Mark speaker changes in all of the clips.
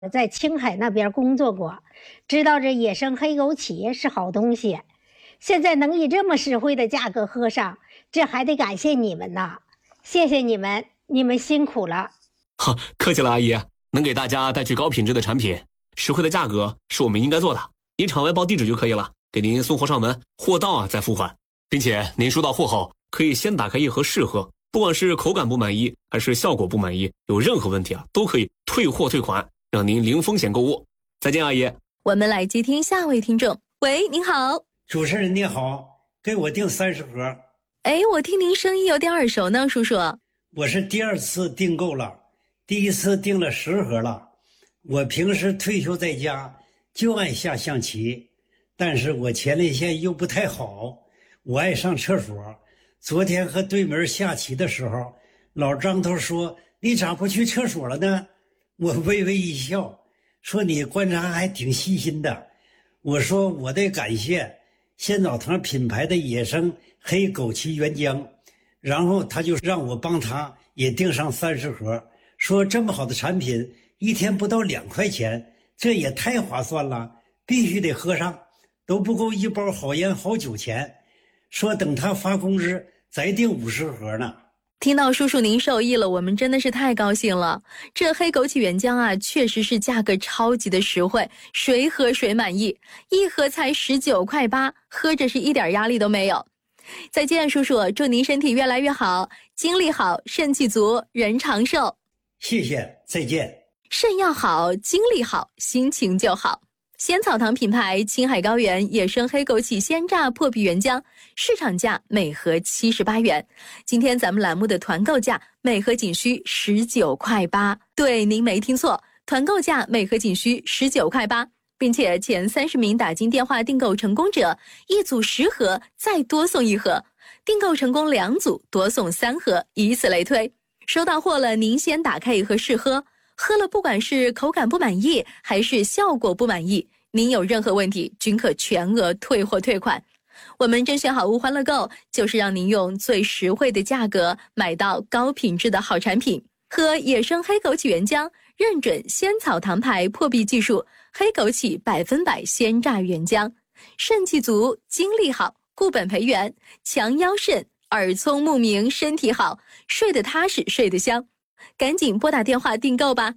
Speaker 1: 在青海那边工作过，知道这野生黑枸杞是好东西。现在能以这么实惠的价格喝上，这还得感谢你们呢。谢谢你们，你们辛苦了。
Speaker 2: 好，客气了，阿姨。能给大家带去高品质的产品，实惠的价格是我们应该做的。您场外报地址就可以了，给您送货上门，货到再付款。并且您收到货后，可以先打开一盒试喝，不管是口感不满意还是效果不满意，有任何问题都可以退货退款，让您零风险购物。再见，阿姨。
Speaker 3: 我们来接听下位听众。喂，您好。
Speaker 4: 主持人你好，给我订30盒。
Speaker 3: 我听您声音有点耳熟呢，叔叔。
Speaker 4: 我是第2次订购了，第1次订了10盒了。我平时退休在家就爱下象棋，但是我前列腺又不太好，我爱上厕所。昨天和对门下棋的时候，老张头说你咋不去厕所了呢？我微微一笑，说你观察还挺细心的。我说我得感谢仙草堂品牌的野生黑枸杞原浆，然后他就让我帮他也订上30盒，说这么好的产品1天不到2块钱，这也太划算了，必须得喝上，都不够一包好烟好酒钱。说等他发工资再订50盒呢。
Speaker 3: 听到叔叔您受益了，我们真的是太高兴了。这黑枸杞原浆确实是价格超级的实惠，谁喝谁满意，一盒才19.8块，喝着是一点压力都没有。再见，叔叔，祝您身体越来越好，精力好，肾气足，人长寿。
Speaker 4: 谢谢，再见。
Speaker 3: 肾要好，精力好，心情就好。仙草堂品牌青海高原野生黑枸杞鲜榨破壁原浆，市场价每盒78元。今天咱们栏目的团购价每盒仅需19.8块。对，您没听错，团购价每盒仅需19.8块，并且前30名打进电话订购成功者，一组10盒再多送1盒，订购成功2组多送3盒，以此类推。收到货了，您先打开1盒试喝。喝了不管是口感不满意还是效果不满意，您有任何问题均可全额退货退款。我们甄选好物欢乐购就是让您用最实惠的价格买到高品质的好产品。喝野生黑枸杞原浆，认准仙草堂牌破壁技术黑枸杞100%鲜榨原浆，肾气足，精力好，固本培元，强腰肾，耳聪目明，身体好，睡得踏实，睡得香。赶紧拨打电话订购吧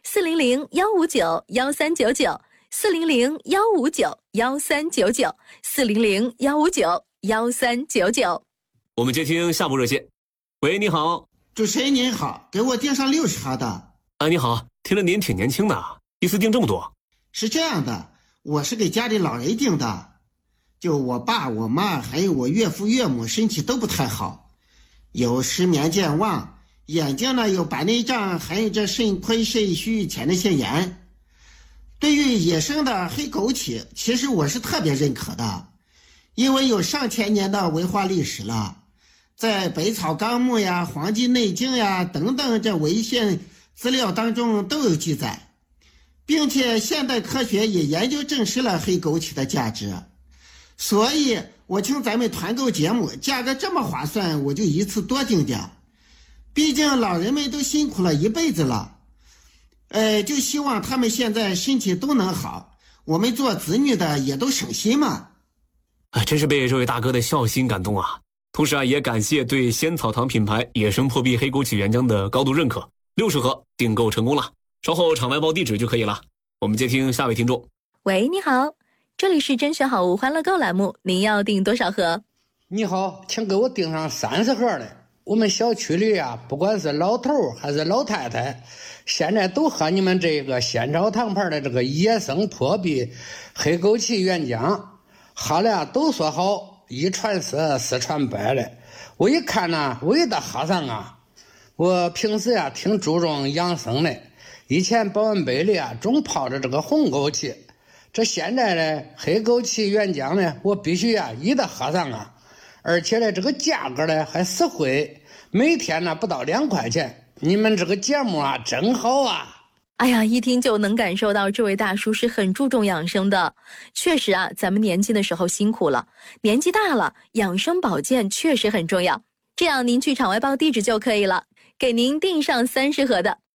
Speaker 3: ，400-159-1399，400-159-1399，400-159-1399。
Speaker 2: 我们接听下部热线。喂，你好。
Speaker 5: 主持人您好，给我订上60盒的。
Speaker 2: 你好，听着您挺年轻的，一次订这么多。
Speaker 5: 是这样的，我是给家里老人订的，就我爸我妈还有我岳父岳母身体都不太好，有失眠健忘，眼睛呢有白内障，还有这肾亏肾虚前列腺炎。对于野生的黑枸杞，其实我是特别认可的，因为有上千年的文化历史了，在《本草纲目》呀、《黄帝内经》呀等等这文献资料当中都有记载，并且现代科学也研究证实了黑枸杞的价值。所以我听咱们团购节目价格这么划算，我就一次多订点。毕竟老人们都辛苦了一辈子了，就希望他们现在身体都能好，我们做子女的也都省心嘛。
Speaker 2: 真是被这位大哥的孝心感动啊！同时也感谢对仙草堂品牌野生破壁黑枸杞原浆的高度认可，60盒订购成功了，稍后场外报地址就可以了。我们接听下位听众。
Speaker 3: 喂，你好，这里是甄选好物欢乐购栏目，您要订多少盒？
Speaker 6: 你好，请给我订上30盒的。我们小区里不管是老头还是老太太，现在都喝你们这个仙草堂牌的这个野生破壁黑枸杞原浆，喝了都说好，一传十，十传百的。我一看呢，我也得喝上。我平时挺注重养生的，以前保温杯里总泡着这个红枸杞，这现在呢黑枸杞原浆呢，我必须也得喝上。而且呢这个价格呢还实惠，每天呢不到2块钱。你们这个节目真好啊！
Speaker 3: 哎呀，一听就能感受到这位大叔是很注重养生的。确实咱们年轻的时候辛苦了，年纪大了，养生保健确实很重要。这样您去场外报地址就可以了，给您订上30盒的。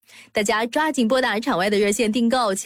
Speaker 3: 大家抓紧拨打场外的热线订购。